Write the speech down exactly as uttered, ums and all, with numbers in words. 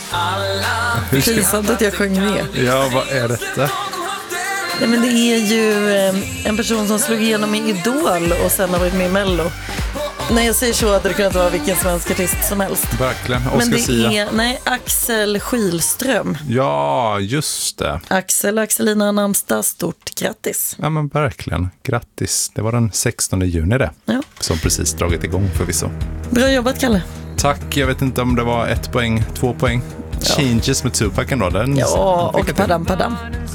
Pinsamt att jag sjöng med. Ja, vad är detta? Nej, men det är ju eh, en person som slog igenom i Idol och sen har varit med i Mello. När jag säger så hade det kunnat vara vilken svensk artist som helst. Verkligen, Oscar Men det Sia. är, nej, Axel Skilström. Ja, just det. Axel, Axelina namnsdag, stort grattis. Ja, men verkligen. Grattis. Det var den sextonde juni det. Ja. Som precis dragit igång förvisso. Bra jobbat, Kalle. Tack, jag vet inte om det var ett poäng, två poäng. Ja. Changes med Tupac ändå. Den Ja, fick och jag till. Padam Padam.